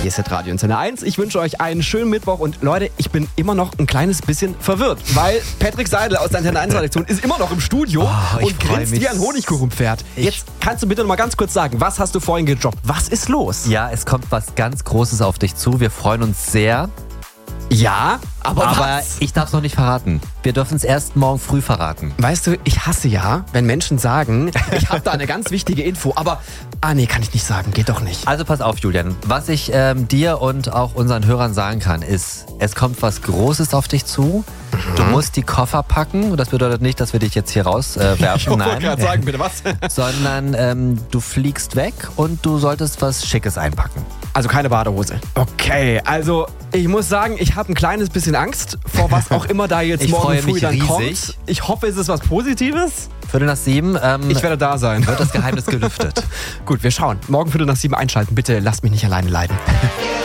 Hier ist Hitradio Antenne 1. Ich wünsche euch einen schönen Mittwoch und Leute, ich bin immer noch ein kleines bisschen verwirrt, weil Patrick Seidel aus der Antenne 1 Redaktion ist immer noch im Studio und grinst wie ein Honigkuchenpferd. Jetzt kannst du bitte noch mal ganz kurz sagen, was hast du vorhin gedroppt? Was ist los? Ja, es kommt was ganz Großes auf dich zu. Wir freuen uns sehr. Ja, aber ich darf es noch nicht verraten. Wir dürfen es erst morgen früh verraten. Weißt du, ich hasse ja, wenn Menschen sagen, ich habe da eine ganz wichtige Info, aber nee, kann ich nicht sagen, geht doch nicht. Also pass auf, Julian. Was ich dir und auch unseren Hörern sagen kann, ist, es kommt was Großes auf dich zu. Du musst die Koffer packen. Und das bedeutet nicht, dass wir dich jetzt hier rauswerfen. Ich wollte gerade sagen, bitte was? Sondern du fliegst weg und du solltest was Schickes einpacken. Also keine Badehose. Okay, also ich muss sagen, ich habe ein kleines bisschen Angst vor was auch immer da jetzt morgen früh dann kommt. Ich hoffe, es ist was Positives. 6:45. Ich werde da sein. Wird das Geheimnis gelüftet. Gut, wir schauen. Morgen 6:45 einschalten. Bitte lasst mich nicht alleine leiden.